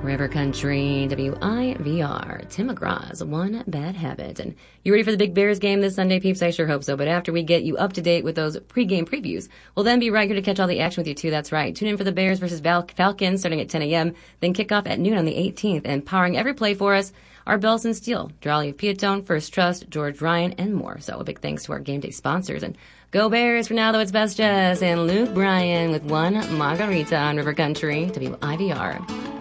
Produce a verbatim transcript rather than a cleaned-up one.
River Country, W I V R, Tim McGraw's One Bad Habit. And you ready for the big Bears game this Sunday, peeps? I sure hope so. But after we get you up to date with those pregame previews, we'll then be right here to catch all the action with you, too. That's right. Tune in for the Bears versus Val- Falcons starting at ten a.m., then kickoff at noon on the eighteenth. And powering every play for us are Bells and Steel, Drawley of Piatone, First Trust, George Ryan, and more. So a big thanks to our game day sponsors. And go Bears for now, though. It's Best Jess and Luke Bryan with One Margarita on River Country, W I V R.